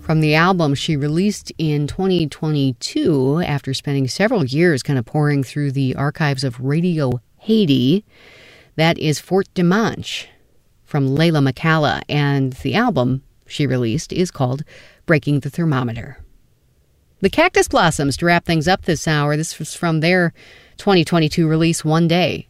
from the album she released in 2022 after spending several years kind of pouring through the archives of Radio Haiti. That is Fort Dimanche from Layla McCalla, and the album she released is called Breaking the Thermometer. The Cactus Blossoms to wrap things up this hour. This was from their 2022 release, One Day.